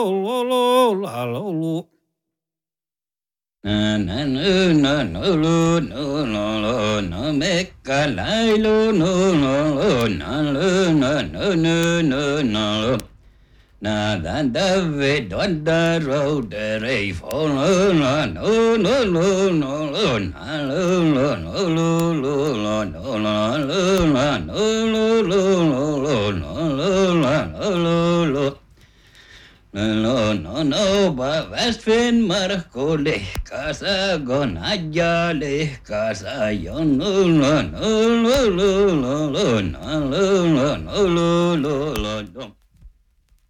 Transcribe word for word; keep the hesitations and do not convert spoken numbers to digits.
Na na na na no lo no no lo no mecca lai lo no no lo na lo na no no no no lo na da da ve da da ro de re fo no no no no no no lo na lo lo no lo lo lo no no lo na no lo lo lo lo no lo la no lo lo no no no ba Westwind Marco le casa gonaggia le casa yo no no no no no no no no no no no no